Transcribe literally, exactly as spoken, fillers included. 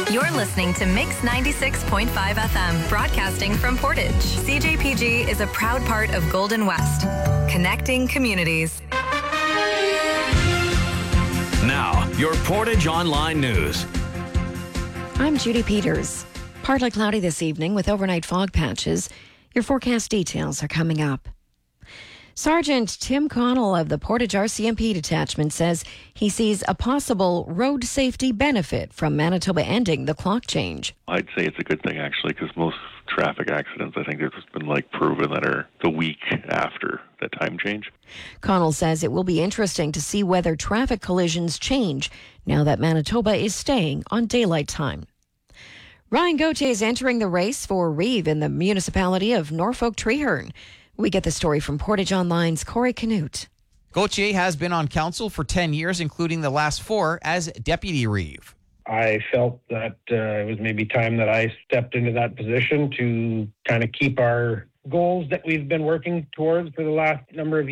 You're listening to Mix ninety-six point five F M, broadcasting from Portage. C J P G is a proud part of Golden West, connecting communities. Now, your Portage Online News. I'm Judy Peters. Partly cloudy this evening with overnight fog patches. Your forecast details are coming up. Sergeant Tim Connell of the Portage R C M P detachment says he sees a possible road safety benefit from Manitoba ending the clock change. I'd say it's a good thing, actually, because most traffic accidents, I think there's been like proven that are the week after the time change. Connell says it will be interesting to see whether traffic collisions change now that Manitoba is staying on daylight time. Ryan Gauthier is entering the race for Reeve in the municipality of Norfolk Treeherne. We get the story from Portage Online's Corey Canute. Gauthier has been on council for ten years, including the last four as Deputy Reeve. I felt that uh, it was maybe time that I stepped into that position to kind of keep our goals that we've been working towards for the last number of